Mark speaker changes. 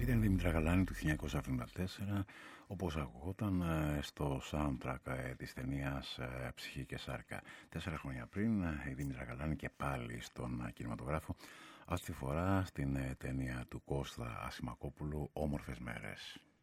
Speaker 1: Ήταν η Δήμητρα Γαλάνη του 1974, όπως ακουγόταν στο soundtrack της ταινίας «Ψυχή και Σάρκα». 4 χρόνια πριν η Δήμητρα Γαλάνη και πάλι στον κινηματογράφο, αυτή τη φορά στην ταινία του Κώστα Ασημακόπουλου «Όμορφες μέρες».